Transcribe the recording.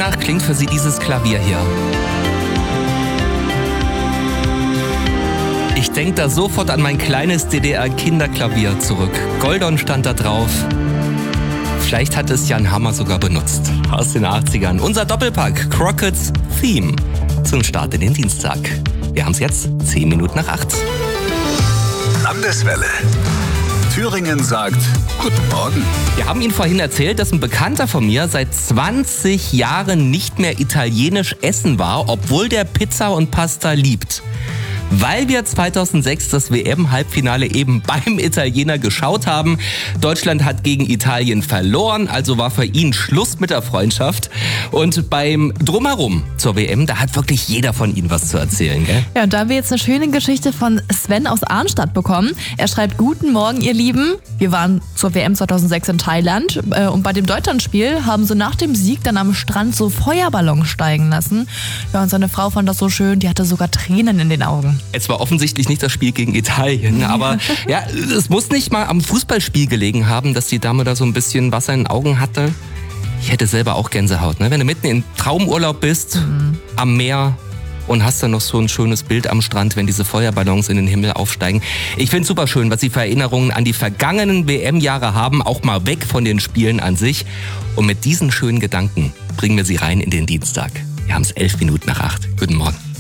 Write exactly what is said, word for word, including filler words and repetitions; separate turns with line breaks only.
Wonach klingt für Sie dieses Klavier hier? Ich denke da sofort an mein kleines D D R-Kinderklavier zurück. Goldon stand da drauf. Vielleicht hat es Jan Hammer sogar benutzt. Aus den achtzigern. Unser Doppelpack Crockett's Theme zum Start in den Dienstag. Wir haben es jetzt zehn Minuten nach acht.
Landeswelle. Thüringen sagt Guten Morgen.
Wir haben Ihnen vorhin erzählt, dass ein Bekannter von mir seit zwanzig Jahren nicht mehr italienisch essen war, obwohl der Pizza und Pasta liebt. Weil wir zweitausendsechs das W M-Halbfinale eben beim Italiener geschaut haben. Deutschland hat gegen Italien verloren, also war für ihn Schluss mit der Freundschaft. Und beim Drumherum zur W M, da hat wirklich jeder von Ihnen was zu erzählen, gell?
Ja, und da haben wir jetzt eine schöne Geschichte von Sven aus Arnstadt bekommen. Er schreibt: Guten Morgen, ihr Lieben. Wir waren zur W M zweitausendsechs in Thailand äh, und bei dem Deutschlandspiel haben sie nach dem Sieg dann am Strand so Feuerballons steigen lassen. Ja, und seine Frau fand das so schön, die hatte sogar Tränen in den Augen.
Es war offensichtlich nicht das Spiel gegen Italien, aber ja, es muss nicht mal am Fußballspiel gelegen haben, dass die Dame da so ein bisschen Wasser in den Augen hatte. Ich hätte selber auch Gänsehaut, ne? Wenn du mitten in Traumurlaub bist, mhm. am Meer und hast dann noch so ein schönes Bild am Strand, wenn diese Feuerballons in den Himmel aufsteigen. Ich finde es super schön, was Sie für Erinnerungen an die vergangenen W M-Jahre haben, auch mal weg von den Spielen an sich. Und mit diesen schönen Gedanken bringen wir Sie rein in den Dienstag. Wir haben es elf Minuten nach acht. Guten Morgen.